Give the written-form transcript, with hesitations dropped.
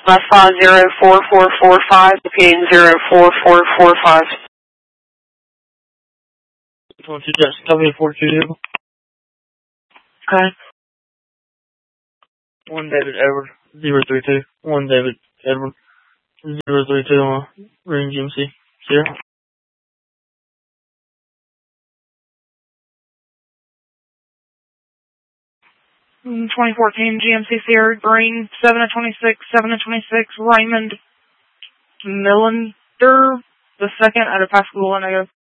504445, repeating 04445. 22 Jackson, copy 420. Okay. 1 David Edward, 032. 1 David Edward, 032 on Green GMC. Sierra. 2014 GMC Sierra Green, 7-26, 7-26, Raymond Millender, the second out of Pascagoula, negative.